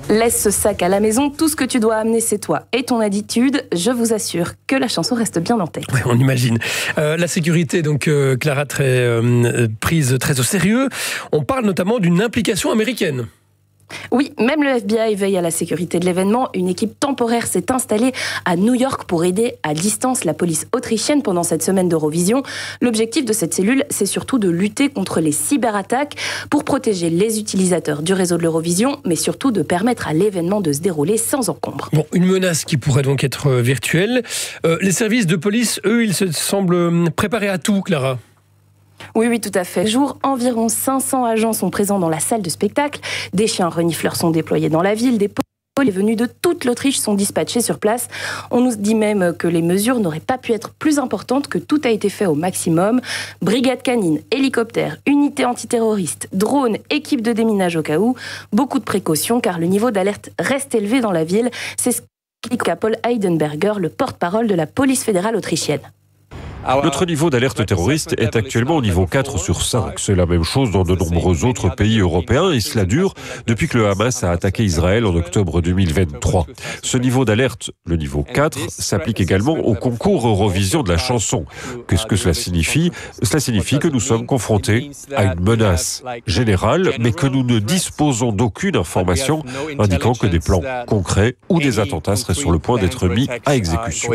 Laisse ce sac à la maison, tout ce que tu dois amener c'est toi et ton attitude. Je vous assure que la chanson reste bien en tête. Oui, on imagine. La sécurité, donc Clara, prise très au sérieux. On parle notamment d'une implication américaine. Oui, même le FBI veille à la sécurité de l'événement. Une équipe temporaire s'est installée à New York pour aider à distance la police autrichienne pendant cette semaine d'Eurovision. L'objectif de cette cellule, c'est surtout de lutter contre les cyberattaques pour protéger les utilisateurs du réseau de l'Eurovision, mais surtout de permettre à l'événement de se dérouler sans encombre. Bon, une menace qui pourrait donc être virtuelle. Les services de police, eux, ils se semblent préparés à tout, Clara. Oui, tout à fait. Environ 500 agents sont présents dans la salle de spectacle. Des chiens renifleurs sont déployés dans la ville. Des policiers venus de toute l'Autriche sont dispatchés sur place. On nous dit même que les mesures n'auraient pas pu être plus importantes, que tout a été fait au maximum. Brigade canine, hélicoptères, unités antiterroristes, drones, équipes de déminage au cas où. Beaucoup de précautions car le niveau d'alerte reste élevé dans la ville. C'est ce qu'explique Paul Heidenberger, le porte-parole de la police fédérale autrichienne. Notre niveau d'alerte terroriste est actuellement au niveau 4 sur 5. C'est la même chose dans de nombreux autres pays européens et cela dure depuis que le Hamas a attaqué Israël en octobre 2023. Ce niveau d'alerte, le niveau 4, s'applique également au concours Eurovision de la chanson. Qu'est-ce que cela signifie ? Cela signifie que nous sommes confrontés à une menace générale, mais que nous ne disposons d'aucune information indiquant que des plans concrets ou des attentats seraient sur le point d'être mis à exécution.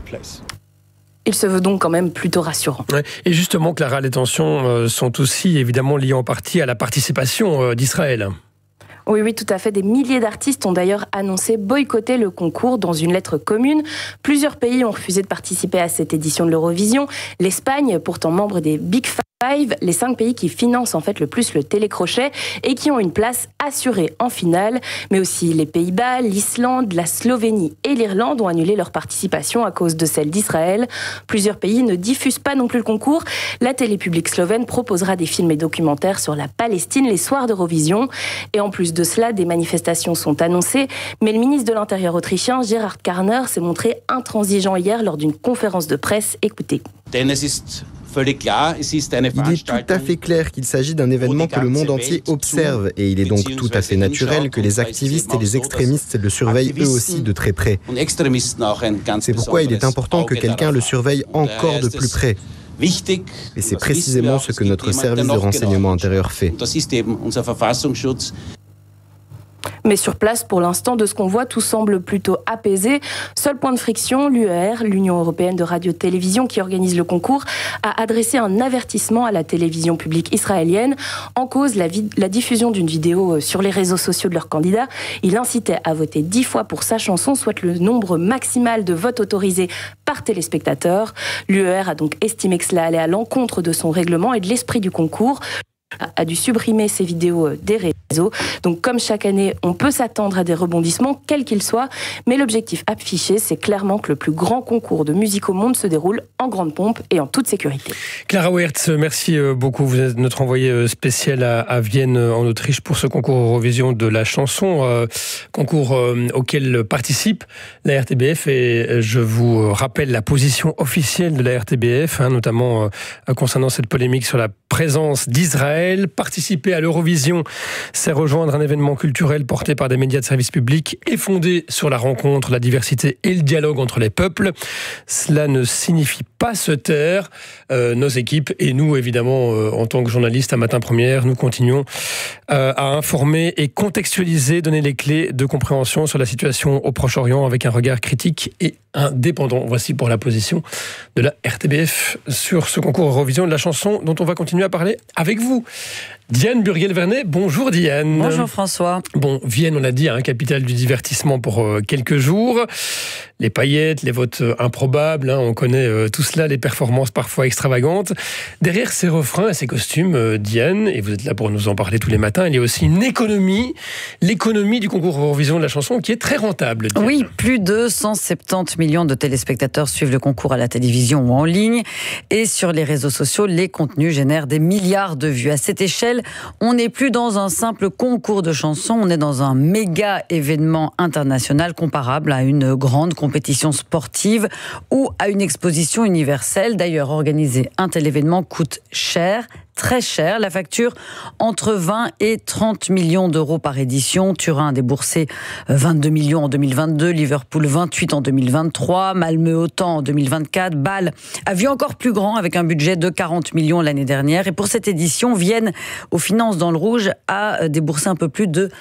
Il se veut donc quand même plutôt rassurant. Ouais. Et justement, Clara, les tensions sont aussi évidemment liées en partie à la participation d'Israël. Oui, tout à fait. Des milliers d'artistes ont d'ailleurs annoncé boycotter le concours dans une lettre commune. Plusieurs pays ont refusé de participer à cette édition de l'Eurovision. L'Espagne, pourtant membre des Big Five, les 5 pays qui financent en fait le plus le télécrochet et qui ont une place assurée en finale. Mais aussi les Pays-Bas, l'Islande, la Slovénie et l'Irlande ont annulé leur participation à cause de celle d'Israël. Plusieurs pays ne diffusent pas non plus le concours. La télé publique slovène proposera des films et documentaires sur la Palestine les soirs d'Eurovision. Et en plus de cela, des manifestations sont annoncées. Mais le ministre de l'Intérieur autrichien, Gerhard Karner, s'est montré intransigeant hier lors d'une conférence de presse. Écoutez. Il est tout à fait clair qu'il s'agit d'un événement que le monde entier observe et il est donc tout à fait naturel que les activistes et les extrémistes le surveillent eux aussi de très près. C'est pourquoi il est important que quelqu'un le surveille encore de plus près. Et c'est précisément ce que notre service de renseignement intérieur fait. Mais sur place, pour l'instant, de ce qu'on voit, tout semble plutôt apaisé. Seul point de friction, l'UER, l'Union européenne de radio-télévision qui organise le concours, a adressé un avertissement à la télévision publique israélienne. En cause, la diffusion d'une vidéo sur les réseaux sociaux de leur candidat. Il incitait à voter 10 fois pour sa chanson, soit le nombre maximal de votes autorisés par téléspectateur. L'UER a donc estimé que cela allait à l'encontre de son règlement et de l'esprit du concours. A dû supprimer ces vidéos des réseaux. Donc comme chaque année, on peut s'attendre à des rebondissements, quels qu'ils soient, mais l'objectif affiché, c'est clairement que le plus grand concours de musique au monde se déroule en grande pompe et en toute sécurité. Clara Wertz, merci beaucoup. Vous êtes notre envoyée spéciale à Vienne, en Autriche, pour ce concours Eurovision de la chanson, concours auquel participe la RTBF, et je vous rappelle la position officielle de la RTBF, notamment concernant cette polémique sur la présence d'Israël. Participer à l'Eurovision, c'est rejoindre un événement culturel porté par des médias de service public et fondé sur la rencontre, la diversité et le dialogue entre les peuples. Cela ne signifie pas se taire. Nos équipes et nous, évidemment, en tant que journalistes à Matin Première, nous continuons à informer et contextualiser, donner les clés de compréhension sur la situation au Proche-Orient avec un regard critique et indépendant. Voici pour la position de la RTBF sur ce concours Eurovision de la chanson dont on va continuer à parler avec vous. Diane Burguel-Vernet, bonjour Diane. Bonjour François. Bon, Vienne, on l'a dit, capitale du divertissement pour quelques jours. Les paillettes, les votes improbables, on connaît tout cela, les performances parfois extravagantes. Derrière ces refrains et ces costumes, Diane, et vous êtes là pour nous en parler tous les matins, il y a aussi une économie, l'économie du concours Eurovision de la chanson qui est très rentable. Diane. Oui, plus de 170 millions de téléspectateurs suivent le concours à la télévision ou en ligne. Et sur les réseaux sociaux, les contenus génèrent des milliards de vues. À cette échelle, on n'est plus dans un simple concours de chansons, on est dans un méga événement international comparable à une grande compétition sportive ou à une exposition universelle. D'ailleurs, organiser un tel événement coûte cher, très cher. La facture entre 20 et 30 millions d'euros par édition. Turin a déboursé 22 millions en 2022, Liverpool 28 en 2023, Malmö autant en 2024. Bâle a vu encore plus grand avec un budget de 40 millions l'année dernière. Et pour cette édition, Vienne, aux finances dans le rouge, a déboursé un peu plus de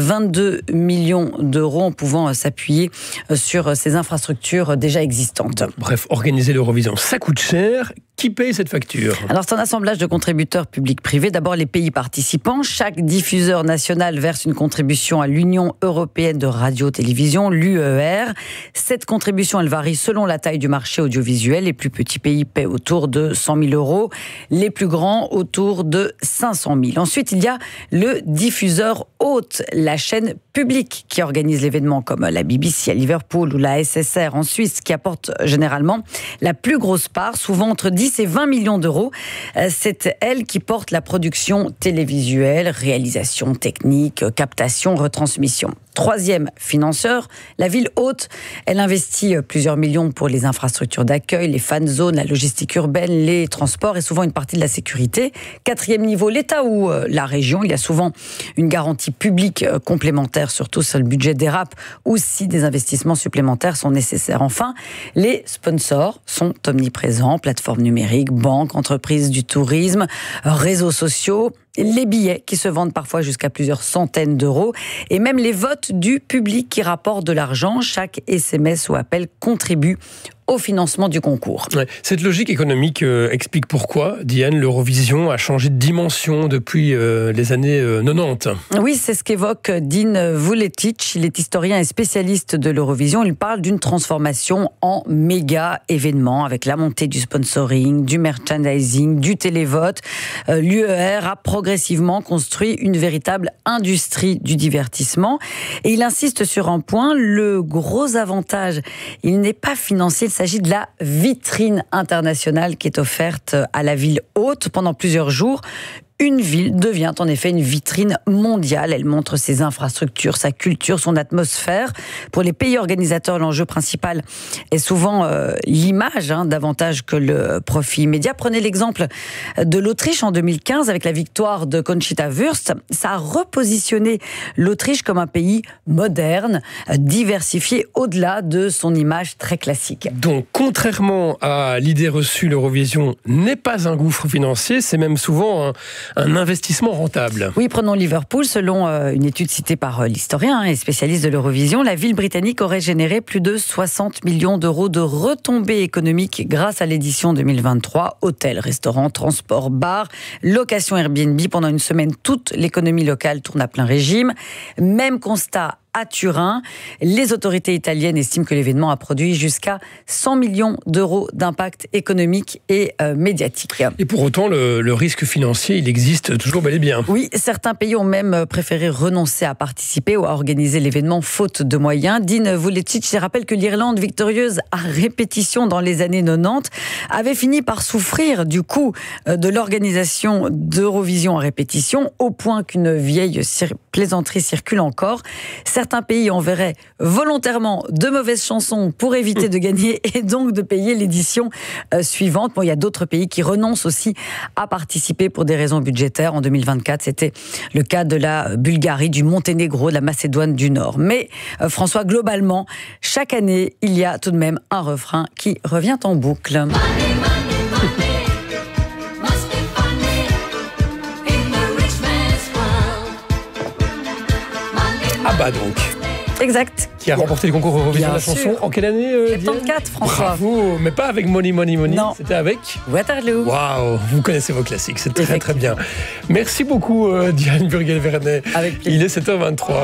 22 millions d'euros en pouvant s'appuyer sur ces infrastructures déjà existantes. Bref, organiser l'Eurovision, ça coûte cher. Qui paye cette facture ? Alors, c'est un assemblage de contributeurs publics-privés. D'abord, les pays participants. Chaque diffuseur national verse une contribution à l'Union européenne de radio-télévision, l'UER. Cette contribution, elle varie selon la taille du marché audiovisuel. Les plus petits pays paient autour de 100 000 euros. Les plus grands, autour de 500 000. Ensuite, il y a le diffuseur hôte, la chaîne publique qui organise l'événement, comme la BBC à Liverpool ou la SSR en Suisse, qui apporte généralement la plus grosse part, souvent entre 10 et 20 millions d'euros. C'est elle qui porte la production télévisuelle, réalisation technique, captation, retransmission. Troisième financeur, la ville hôte. Elle investit plusieurs millions pour les infrastructures d'accueil, les fan zones, la logistique urbaine, les transports et souvent une partie de la sécurité. Quatrième niveau, l'État ou la région. Il y a souvent une garantie publique complémentaire, surtout si le budget dérape ou si des investissements supplémentaires sont nécessaires. Enfin, les sponsors sont omniprésents, plateformes numériques, banques, entreprises du tourisme, réseaux sociaux. Les billets qui se vendent parfois jusqu'à plusieurs centaines d'euros et même les votes du public qui rapportent de l'argent. Chaque SMS ou appel contribue au financement du concours. Ouais. Cette logique économique explique pourquoi, Diane, l'Eurovision a changé de dimension depuis les années 90. Oui, c'est ce qu'évoque Dean Vuletic. Il est historien et spécialiste de l'Eurovision. Il parle d'une transformation en méga événement avec la montée du sponsoring, du merchandising, du télévote. L'UER a progressivement construit une véritable industrie du divertissement. Et il insiste sur un point, le gros avantage, il n'est pas financier, il s'agit de la vitrine internationale qui est offerte à la ville hôte pendant plusieurs jours. Une ville devient en effet une vitrine mondiale. Elle montre ses infrastructures, sa culture, son atmosphère. Pour les pays organisateurs, l'enjeu principal est souvent l'image, davantage que le profit immédiat. Prenez l'exemple de l'Autriche en 2015 avec la victoire de Conchita Wurst. Ça a repositionné l'Autriche comme un pays moderne, diversifié au-delà de son image très classique. Donc, contrairement à l'idée reçue, l'Eurovision n'est pas un gouffre financier, c'est même souvent un investissement rentable. Oui, prenons Liverpool. Selon une étude citée par l'historien et spécialiste de l'Eurovision, la ville britannique aurait généré plus de 60 millions d'euros de retombées économiques grâce à l'édition 2023. Hôtels, restaurants, transports, bars, location Airbnb. Pendant une semaine, toute l'économie locale tourne à plein régime. Même constat à Turin. Les autorités italiennes estiment que l'événement a produit jusqu'à 100 millions d'euros d'impact économique et médiatique. Et pour autant, le risque financier, il existe toujours bel et bien. Oui, certains pays ont même préféré renoncer à participer ou à organiser l'événement faute de moyens. Dean Vuletic rappelle que l'Irlande, victorieuse à répétition dans les années 90, avait fini par souffrir du coût de l'organisation d'Eurovision à répétition, au point qu'une vieille plaisanterie circule encore. Certains pays enverraient volontairement de mauvaises chansons pour éviter de gagner et donc de payer l'édition suivante. Bon, il y a d'autres pays qui renoncent aussi à participer pour des raisons budgétaires. En 2024, c'était le cas de la Bulgarie, du Monténégro, de la Macédoine du Nord. Mais François, globalement, chaque année, il y a tout de même un refrain qui revient en boucle. Ah bah donc. Exact. Qui a remporté le concours Eurovision de la chanson en quelle année 74, François. Bravo, mais pas avec Money. Non. C'était avec Waterloo. Waouh, vous connaissez vos classiques, c'est très très bien. Merci beaucoup Diane Burgel-Vernet. Avec plaisir. Il est 7h23.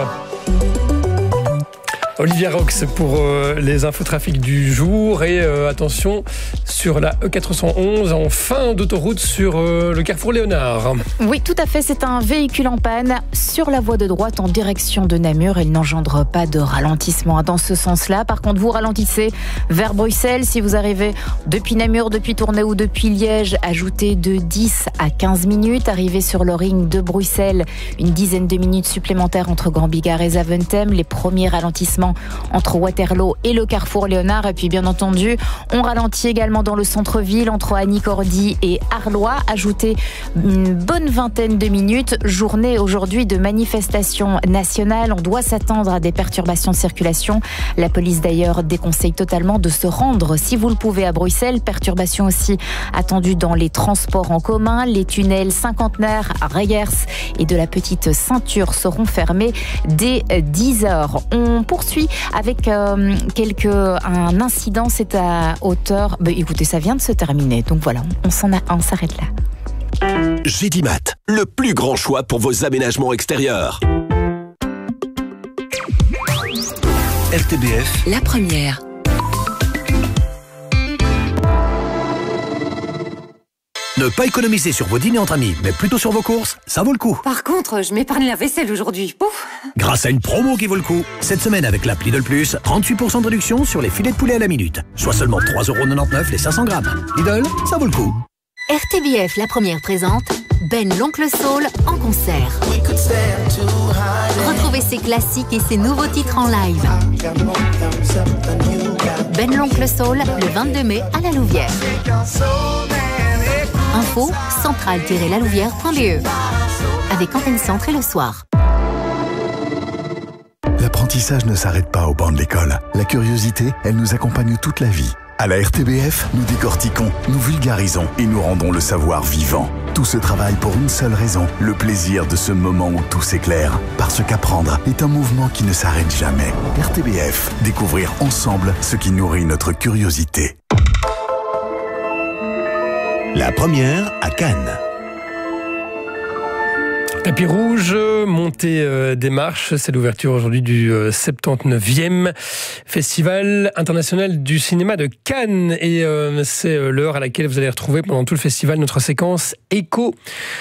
Olivia Rox pour les infotrafics du jour et attention sur la E411 en fin d'autoroute sur le carrefour Léonard. Oui, tout à fait, c'est un véhicule en panne sur la voie de droite en direction de Namur. Il n'engendre pas de ralentissement dans ce sens-là. Par contre, vous ralentissez vers Bruxelles. Si vous arrivez depuis Namur, depuis Tournai ou depuis Liège, ajoutez de 10 à 15 minutes. Arrivez sur le ring de Bruxelles, une dizaine de minutes supplémentaires entre Grand Bigard et Zaventem. Les premiers ralentissements l'instant entre Waterloo et le carrefour Léonard. Et puis bien entendu, on ralentit également dans le centre-ville entre Annie-Cordy et Arlois. Ajoutez une bonne vingtaine de minutes. Journée aujourd'hui de manifestation nationale. On doit s'attendre à des perturbations de circulation. La police d'ailleurs déconseille totalement de se rendre si vous le pouvez à Bruxelles. Perturbations aussi attendues dans les transports en commun. Les tunnels Cinquantenaire, Reyers et de la Petite Ceinture seront fermés dès 10h. On poursuit avec un incident. C'est à hauteur... écoutez, ça vient de se terminer. Donc voilà, on s'arrête là. Gédimat, le plus grand choix pour vos aménagements extérieurs. RTBF, la première. Ne pas économiser sur vos dîners entre amis, mais plutôt sur vos courses, ça vaut le coup. Par contre, je m'épargne la vaisselle aujourd'hui. Pouf. Grâce à une promo qui vaut le coup. Cette semaine, avec l'app Lidl Plus, 38% de réduction sur les filets de poulet à la minute. Soit seulement 3,99€ les 500 grammes. Lidl, ça vaut le coup. RTBF, la première présente, Ben l'Oncle Soul en concert. Retrouvez ses classiques et ses nouveaux titres en live. Ben l'Oncle Soul, le 22 mai à la Louvière. Info, centrale-lalouvière.be. Avec Antenne Centre et le soir. L'apprentissage ne s'arrête pas au banc de l'école. La curiosité, elle nous accompagne toute la vie. À la RTBF, nous décortiquons, nous vulgarisons et nous rendons le savoir vivant. Tout ce travail pour une seule raison, le plaisir de ce moment où tout s'éclaire. Parce qu'apprendre est un mouvement qui ne s'arrête jamais. RTBF, découvrir ensemble ce qui nourrit notre curiosité. La première à Cannes. Tapis rouge, montée des marches, c'est l'ouverture aujourd'hui du 79e Festival international du cinéma de Cannes. Et c'est l'heure à laquelle vous allez retrouver pendant tout le festival notre séquence Écho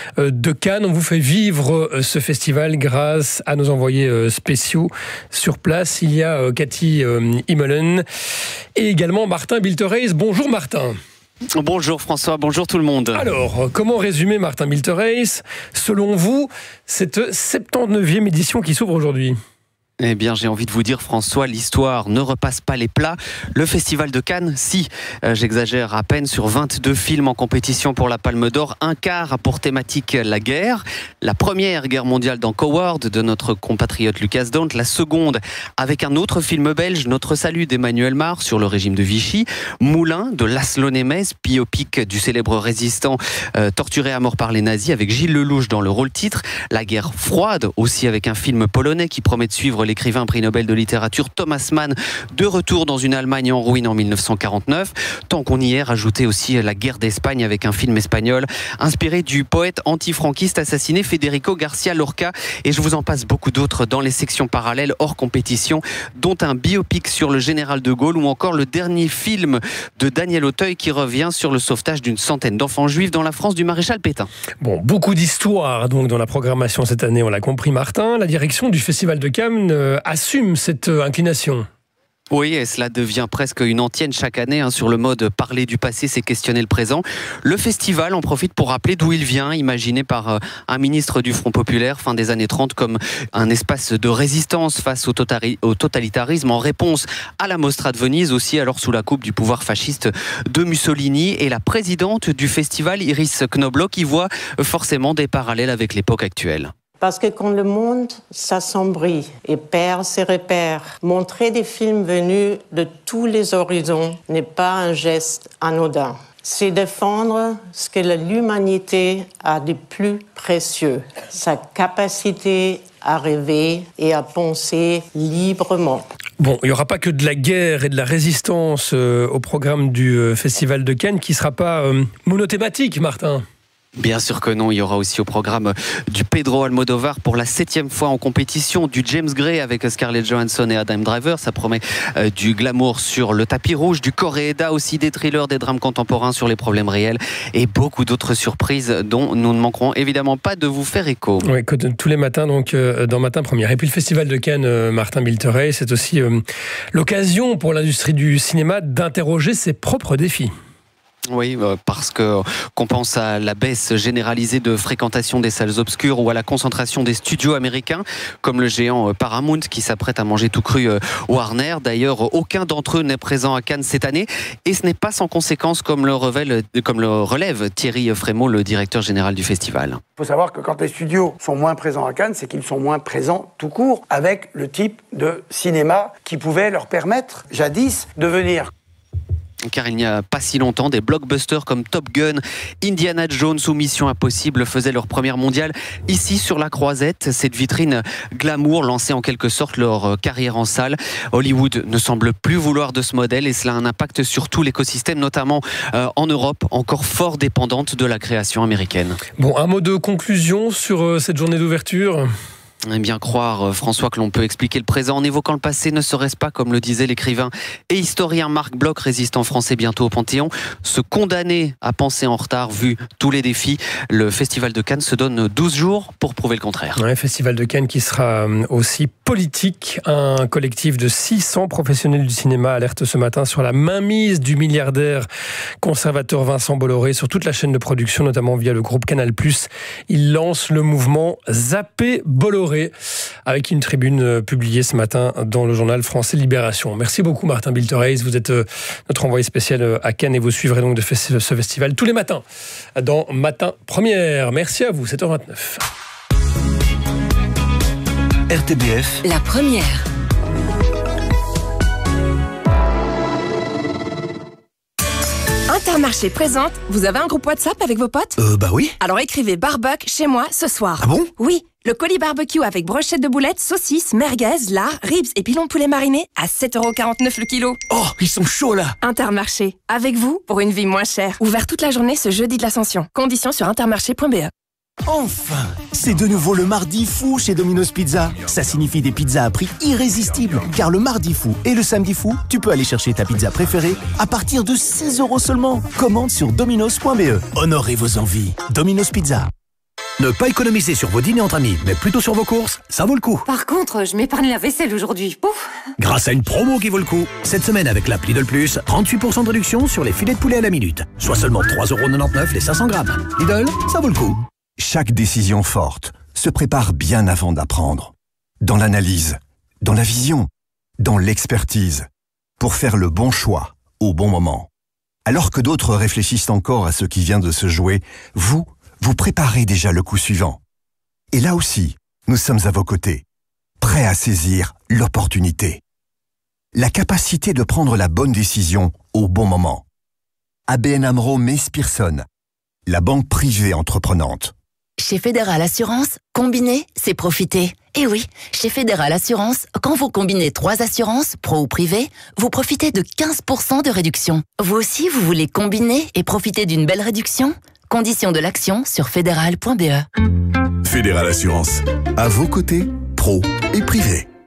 de Cannes. On vous fait vivre ce festival grâce à nos envoyés spéciaux sur place. Il y a Cathy Immolen et également Martin Bilterreis. Bonjour Martin. Bonjour François, bonjour tout le monde. Alors, comment résumer Martin Bilterreis, selon vous, cette 79e édition qui s'ouvre aujourd'hui ? Eh bien, j'ai envie de vous dire, François, l'histoire ne repasse pas les plats. Le Festival de Cannes, si, j'exagère à peine, sur 22 films en compétition pour la Palme d'Or, un quart a pour thématique la guerre. La première guerre mondiale dans Coward de notre compatriote Lucas Dont. La seconde, avec un autre film belge, Notre salut d'Emmanuel Mar sur le régime de Vichy. Moulin de Laszlo Nemes, biopic du célèbre résistant torturé à mort par les nazis, avec Gilles Lelouch dans le rôle titre. La guerre froide, aussi avec un film polonais qui promet de suivre l'écrivain prix Nobel de littérature Thomas Mann, de retour dans une Allemagne en ruine en 1949. Tant qu'on y est, rajouté aussi la guerre d'Espagne avec un film espagnol inspiré du poète antifranquiste assassiné Federico García Lorca. Et je vous en passe beaucoup d'autres dans les sections parallèles hors compétition, dont un biopic sur le général de Gaulle ou encore le dernier film de Daniel Auteuil qui revient sur le sauvetage d'une centaine d'enfants juifs dans la France du maréchal Pétain. Bon, beaucoup d'histoires donc dans la programmation cette année, on l'a compris Martin. La direction du Festival de Cannes assume cette inclination. Oui, et cela devient presque une antienne chaque année sur le mode parler du passé, c'est questionner le présent. Le festival en profite pour rappeler d'où il vient, imaginé par un ministre du Front Populaire fin des années 30 comme un espace de résistance face au totalitarisme en réponse à la Mostra de Venise, aussi alors sous la coupe du pouvoir fasciste de Mussolini. Et la présidente du festival, Iris Knobloch, y voit forcément des parallèles avec l'époque actuelle. Parce que quand le monde s'assombrit et perd ses repères, montrer des films venus de tous les horizons n'est pas un geste anodin. C'est défendre ce que l'humanité a de plus précieux, sa capacité à rêver et à penser librement. Bon, il n'y aura pas que de la guerre et de la résistance au programme du Festival de Cannes qui ne sera pas monothématique, Martin. Bien sûr que non, il y aura aussi au programme du Pedro Almodovar pour la 7e fois en compétition, du James Gray avec Scarlett Johansson et Adam Driver, ça promet du glamour sur le tapis rouge, du Koreeda aussi, des thrillers, des drames contemporains sur les problèmes réels et beaucoup d'autres surprises dont nous ne manquerons évidemment pas de vous faire écho. Oui, tous les matins donc dans Matin Première. Et puis le Festival de Cannes, Martin Bilterreis, c'est aussi l'occasion pour l'industrie du cinéma d'interroger ses propres défis. Oui, parce qu'on pense à la baisse généralisée de fréquentation des salles obscures ou à la concentration des studios américains, comme le géant Paramount qui s'apprête à manger tout cru Warner. D'ailleurs, aucun d'entre eux n'est présent à Cannes cette année, et ce n'est pas sans conséquence, comme le relève Thierry Frémaux, le directeur général du festival. Il faut savoir que quand les studios sont moins présents à Cannes, c'est qu'ils sont moins présents tout court, avec le type de cinéma qui pouvait leur permettre jadis de venir. Car il n'y a pas si longtemps, des blockbusters comme Top Gun, Indiana Jones ou Mission Impossible faisaient leur première mondiale ici sur la Croisette. Cette vitrine glamour lançait en quelque sorte leur carrière en salle. Hollywood ne semble plus vouloir de ce modèle, et cela a un impact sur tout l'écosystème, notamment en Europe, encore fort dépendante de la création américaine. Bon, un mot de conclusion sur cette journée d'ouverture ? Bien croire, François, que l'on peut expliquer le présent en évoquant le passé, ne serait-ce pas, comme le disait l'écrivain et historien Marc Bloch, résistant français bientôt au Panthéon, se condamner à penser en retard vu tous les défis. Le Festival de Cannes se donne 12 jours pour prouver le contraire. Un Festival de Cannes qui sera aussi politique. Un collectif de 600 professionnels du cinéma alerte ce matin sur la mainmise du milliardaire conservateur Vincent Bolloré sur toute la chaîne de production, notamment via le groupe Canal+. Il lance le mouvement Zapper Bolloré, avec une tribune publiée ce matin dans le journal français Libération. Merci beaucoup Martin Biltereis, vous êtes notre envoyé spécial à Cannes et vous suivrez donc ce festival tous les matins dans Matin Première. Merci à vous, 7h29. RTBF, la première. Intermarché présente, vous avez un groupe WhatsApp avec vos potes ? Bah oui. Alors écrivez barbecue chez moi ce soir. Ah bon ? Oui, le colis barbecue avec brochette de boulettes, saucisses, merguez, lard, ribs et pilons de poulet marinés à 7,49€ le kilo. Oh, ils sont chauds là. Intermarché, avec vous pour une vie moins chère. Ouvert toute la journée ce jeudi de l'Ascension. Conditions sur intermarché.be. Enfin, c'est de nouveau le mardi fou chez Domino's Pizza. Ça signifie des pizzas à prix irrésistible, car le mardi fou et le samedi fou, tu peux aller chercher ta pizza préférée à partir de 6€ seulement. Commande sur dominos.be. Honorez vos envies. Domino's Pizza. Ne pas économiser sur vos dîners entre amis, mais plutôt sur vos courses, ça vaut le coup. Par contre, je m'épargne la vaisselle aujourd'hui. Pouf. Grâce à une promo qui vaut le coup. Cette semaine avec l'app Lidl Plus, 38% de réduction sur les filets de poulet à la minute. Soit seulement 3,99€ les 500 grammes. Lidl, ça vaut le coup. Chaque décision forte se prépare bien avant d'apprendre. Dans l'analyse, dans la vision, dans l'expertise. Pour faire le bon choix, au bon moment. Alors que d'autres réfléchissent encore à ce qui vient de se jouer, vous préparez déjà le coup suivant. Et là aussi, nous sommes à vos côtés, prêts à saisir l'opportunité. La capacité de prendre la bonne décision au bon moment. ABN AMRO Mees Pierson, la banque privée entreprenante. Chez Fédéral Assurance, combiner, c'est profiter. Et oui, chez Fédéral Assurance, quand vous combinez 3 assurances, pro ou privé, vous profitez de 15% de réduction. Vous aussi, vous voulez combiner et profiter d'une belle réduction ? Conditions de l'action sur fédéral.be. Fédéral Assurance, à vos côtés, pro et privé.